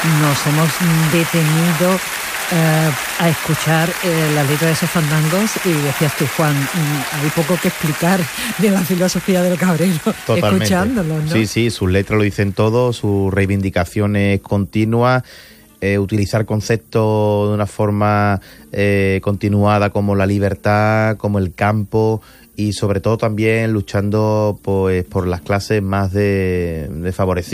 nos hemos detenido a escuchar la letra de esos fandangos y decías tú, Juan, hay poco que explicar de la filosofía del cabrero. Totalmente. Escuchándolos, ¿no? Sí, sus letras lo dicen todo, sus reivindicaciones continuas, utilizar conceptos de una forma continuada como la libertad, como el campo, y sobre todo también luchando pues por las clases más desfavorecidas.